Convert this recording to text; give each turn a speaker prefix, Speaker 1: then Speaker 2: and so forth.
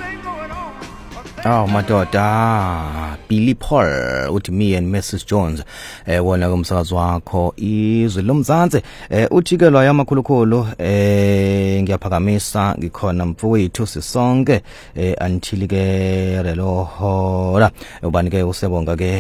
Speaker 1: madoda Billy Paul uthi me and Mrs Jones wona kumsakazo wakho izwe lomzansi uthi ke lo yamakhulukhulu ngiyaphakamisa ngikhona mfowethu sisonke until ke lelo hola ubani ke usebonga ke